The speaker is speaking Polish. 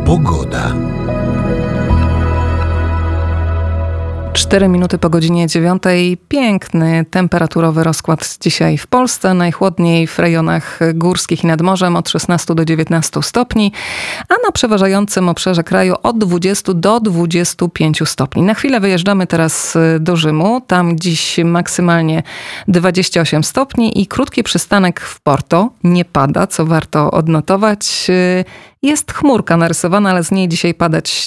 Pogoda. 4 minuty po godzinie 9. Piękny, temperaturowy rozkład dzisiaj w Polsce. Najchłodniej w rejonach górskich i nad morzem od 16 do 19 stopni, a na przeważającym obszarze kraju od 20 do 25 stopni. Na chwilę wyjeżdżamy teraz do Rzymu. Tam dziś maksymalnie 28 stopni i krótki przystanek w Porto. Nie pada, co warto odnotować. Jest chmurka narysowana, ale z niej dzisiaj padać